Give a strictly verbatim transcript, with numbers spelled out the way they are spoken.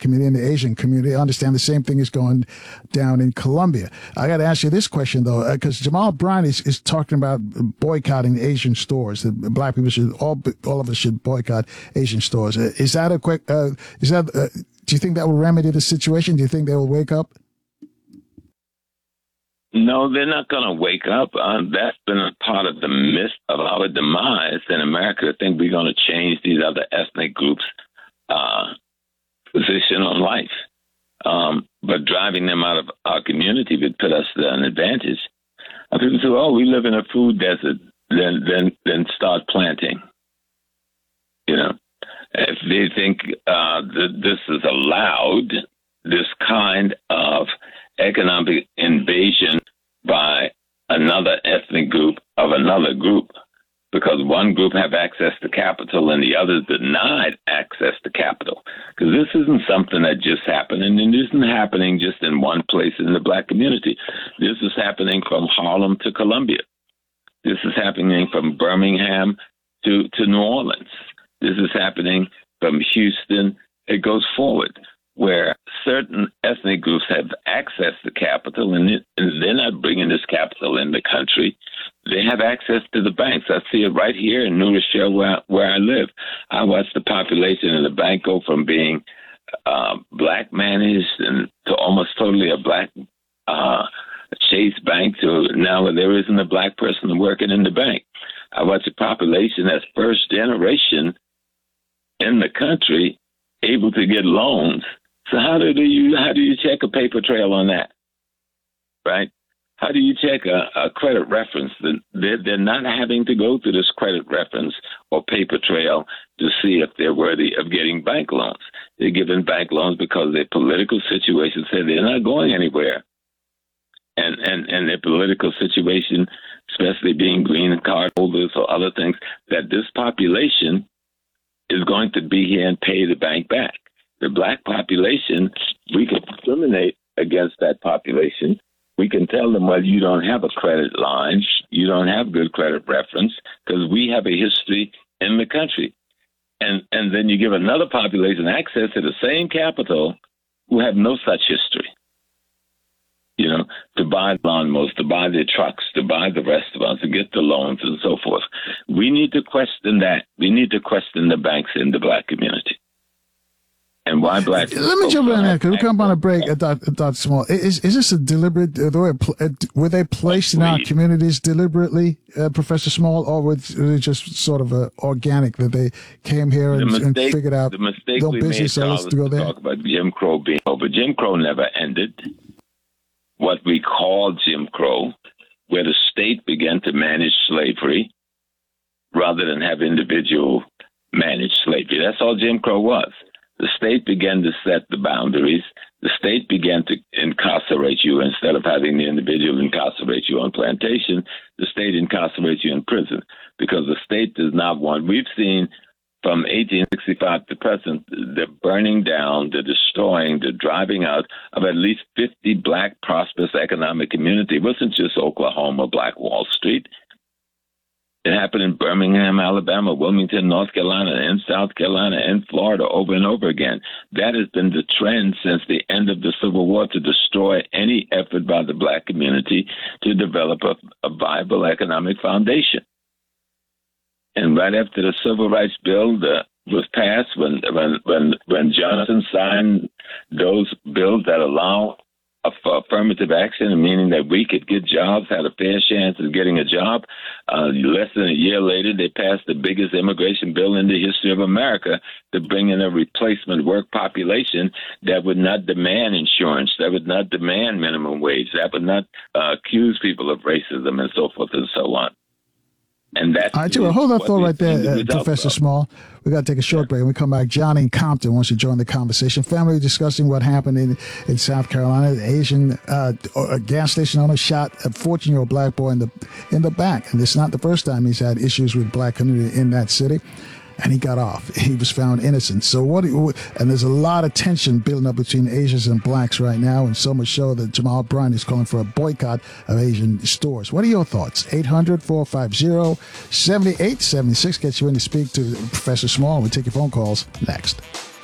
community and the Asian community. I understand the same thing is going down in Colombia. I got to ask you this question, though, because uh, Jamal Bryant is, is talking about boycotting Asian stores. That black people should, all all of us should boycott Asian stores. Uh, is that a quick, uh, is that, uh, do you think that will remedy the situation? Do you think they will wake up? No, they're not going to wake up. Uh, that's been a part of the myth of our demise in America. I think we're going to change these other ethnic groups' uh, position on life. Um, but driving them out of our community would put us at an advantage. And people say, oh, we live in a food desert, then, then, then start planting. You know, if they think uh, that this is allowed, this kind of economic invasion by another ethnic group of another group, because one group have access to capital and the others denied access to capital. Because this isn't something that just happened, and it isn't happening just in one place in the black community. This is happening from Harlem to Columbia. This is happening from Birmingham to, to New Orleans. This is happening from Houston. It goes forward, where certain ethnic groups have access to capital, and, it, and they're not bringing this capital in the country. They have access to the banks. I see it right here in New Rochelle, where, where I live. I watch the population in the bank go from being uh, black managed and to almost totally a black uh, Chase Bank to now where there isn't a black person working in the bank. I watch the population that's first generation in the country able to get loans. So how do you how do you check a paper trail on that, right? How do you check a, a credit reference? They're, they're not having to go through this credit reference or paper trail to see if they're worthy of getting bank loans. They're given bank loans because their political situation said they're not going anywhere. And, and, and their political situation, especially being green card holders or other things, that this population is going to be here and pay the bank back. The black population, we can discriminate against that population. We can tell them, well, you don't have a credit line, you don't have good credit reference, because we have a history in the country. And and then you give another population access to the same capital who have no such history, you know, to buy lawnmowers, to buy their trucks, to buy the restaurants, to get the loans and so forth. We need to question that. We need to question the banks in the black community. And why black? Let me jump in there because we come on a break. At Doctor Small, is is this a deliberate? Uh, were they placed in our communities deliberately, uh, Professor Small, or was it just sort of a organic that they came here and, mistake, and figured out the mistake no we business, made, so let's go there? Talk about Jim Crow being over. Jim Crow never ended. What we called Jim Crow, where the state began to manage slavery rather than have individual manage slavery. That's all Jim Crow was. The state began to set the boundaries. The state began to incarcerate you instead of having the individual incarcerate you on plantation. The state incarcerates you in prison because the state does not want. We've seen from eighteen sixty-five to present the burning down, the destroying, the driving out of at least fifty black prosperous economic community. It wasn't just Oklahoma, Black Wall Street. It happened in Birmingham, Alabama, Wilmington, North Carolina, and South Carolina, and Florida over and over again. That has been the trend since the end of the Civil War, to destroy any effort by the black community to develop a, a viable economic foundation. And right after the Civil Rights Bill the, was passed, when, when, when, when Johnson signed those bills that allow affirmative action, meaning that we could get jobs, had a fair chance of getting a job. Uh, less than a year later, they passed the biggest immigration bill in the history of America to bring in a replacement work population that would not demand insurance, that would not demand minimum wage, that would not uh, accuse people of racism and so forth and so on. And that's all right, well, hold that thought right there, uh, Professor Small. We got to take a short break. When we come back, Johnny in Compton wants to join the conversation. Family discussing what happened in, in South Carolina. The Asian uh, a gas station owner shot a fourteen-year-old black boy in the in the back. And it's not the first time he's had issues with black community in that city. And he got off. He was found innocent. So what? And there's a lot of tension building up between Asians and blacks right now, and so much so that Jamal Bryant is calling for a boycott of Asian stores. What are your thoughts? eight hundred, four five zero, seven eight seven six gets you in to speak to Professor Small. We'll take your phone calls next.